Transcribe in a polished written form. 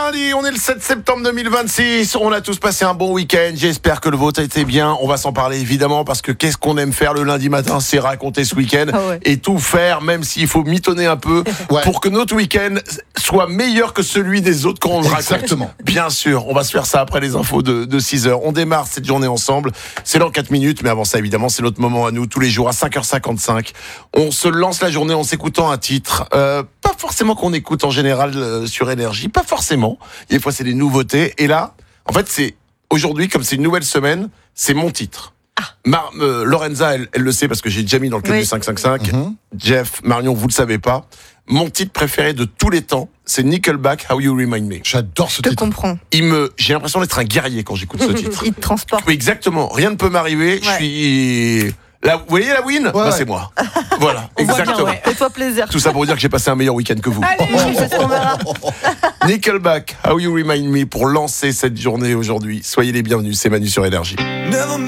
lundi, on est le 7 septembre 2026. On a tous passé un bon week-end. J'espère que le vôtre a été bien. On va s'en parler évidemment parce que qu'est-ce qu'on aime faire le lundi matin, c'est raconter ce week-end et tout faire, même s'il faut mitonner un peu pour que notre week-end soit meilleur que celui des autres quand on le raconte. Exactement. Bien sûr, on va se faire ça après les infos de 6h. On démarre cette journée ensemble. C'est dans 4 minutes, mais avant ça, évidemment, c'est notre moment à nous, tous les jours à 5h55. On se lance la journée en s'écoutant un titre. Pas forcément qu'on écoute en général sur Énergie, pas forcément. Des fois, c'est des nouveautés. Et là, en fait, c'est aujourd'hui, comme c'est une nouvelle semaine, c'est mon titre. Lorenza, elle le sait parce que j'ai déjà mis dans le club du 555. Jeff, Marion, vous le savez pas. Mon titre préféré de tous les temps, c'est Nickelback, How You Remind Me. J'adore ce titre. Je comprends. J'ai l'impression d'être un guerrier quand j'écoute ce titre. Il te transporte. Oui, exactement. Rien ne peut m'arriver. Je suis... Vous voyez la win ? C'est moi. Voilà, exactement. Fais-toi plaisir. Tout ça pour vous dire que j'ai passé un meilleur week-end que vous. Allez, c'est ce qu'on verra. Nickelback, How You Remind Me, pour lancer cette journée aujourd'hui. Soyez les bienvenus, c'est Manu sur Énergie.